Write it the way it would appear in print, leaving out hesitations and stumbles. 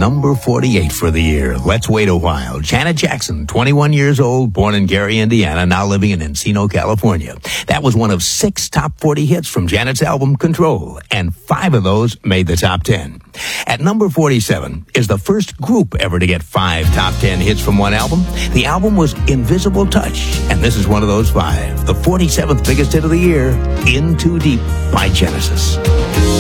number 48 for the year. Let's wait a while. Janet Jackson, 21 years old, born in Gary, Indiana, now living in Encino, California. That was one of 6 top 40 hits from Janet's album Control, and 5 of those made the top 10. At number 47 is the first group ever to get 5 top 10 hits from one album. The album was Invisible Touch, and this is one of those 5. The 47th biggest hit of the year, In Too Deep by Genesis.